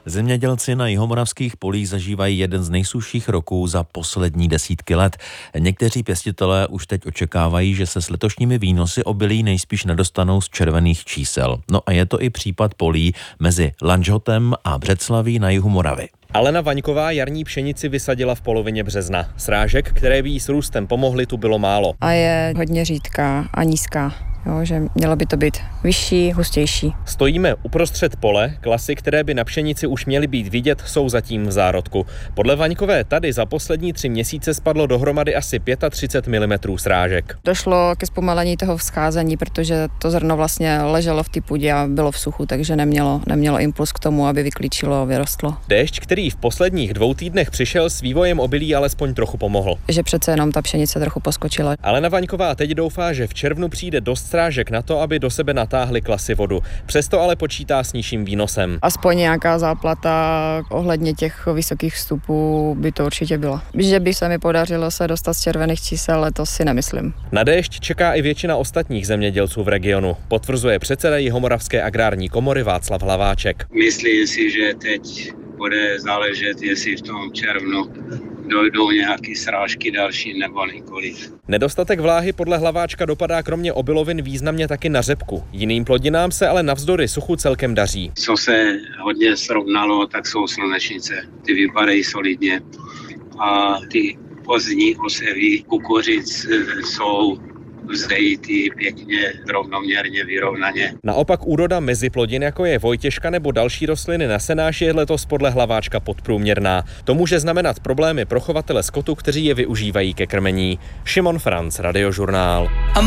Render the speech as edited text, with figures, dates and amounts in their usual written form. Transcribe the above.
Zemědělci na jihomoravských polích zažívají jeden z nejsušších roků za poslední desítky let. Někteří pěstitelé už teď očekávají, že se s letošními výnosy obilí nejspíš nedostanou z červených čísel. No a je to i případ polí mezi Lanžhotem a Břeclaví na jihu Moravy. Alena Vaňková jarní pšenici vysadila v polovině března. Srážek, které by jí s růstem pomohly, tu bylo málo. A je hodně řídká a nízká. Jo, že mělo by to být vyšší, hustější. Stojíme uprostřed pole, klasy, které by na pšenici už měly být vidět, jsou zatím v zárodku. Podle Vaňkové tady za poslední 3 měsíce spadlo dohromady asi 35 mm srážek. Došlo ke zpomalení toho vzcházení, protože to zrno vlastně leželo v té půdě a bylo v suchu, takže nemělo impuls k tomu, aby vyklíčilo a vyrostlo. Déšť, který v posledních 2 týdnech přišel, s vývojem obilí alespoň trochu pomohl. Že přece jenom ta pšenice trochu poskočila. Alena Vaňková teď doufá, že v červnu přijde dost srážek na to, aby do sebe natáhly klasy vodu. Přesto ale počítá s nižším výnosem. Aspoň nějaká záplata ohledně těch vysokých vstupů by to určitě byla. Že by se mi podařilo se dostat z červených čísel, ale to si nemyslím. Na déšť čeká i většina ostatních zemědělců v regionu, potvrzuje předseda Jihomoravské agrární komory Václav Hlaváček. Myslím si, že teď bude záležet, jestli v tom červnu dojdou nějaké srážky další nebo nikoliv. Nedostatek vláhy podle Hlaváčka dopadá kromě obilovin významně taky na řepku. Jiným plodinám se ale navzdory suchu celkem daří. Co se hodně srovnalo, tak jsou slunečnice. Ty vypadají solidně. A ty pozdní osevy kukuřic jsou vzdejitý pěkně, rovnoměrně, vyrovnaně. Naopak úroda meziplodin, jako je vojtěžka nebo další rostliny na senáši, je letos podle Hlaváčka podprůměrná. To může znamenat problémy pro chovatele skotu, kteří je využívají ke krmení. Šimon Franc, Radiožurnál.